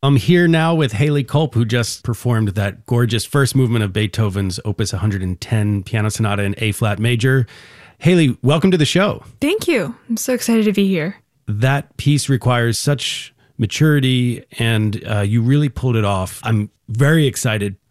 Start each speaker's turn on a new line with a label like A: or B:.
A: I'm here now with Haley Culp, who just performed that gorgeous first movement of Beethoven's Opus 110 Piano Sonata in A-flat major. Haley, welcome to the show.
B: Thank you. I'm so excited to be here.
A: That piece requires such maturity, and you really pulled it off. I'm very excited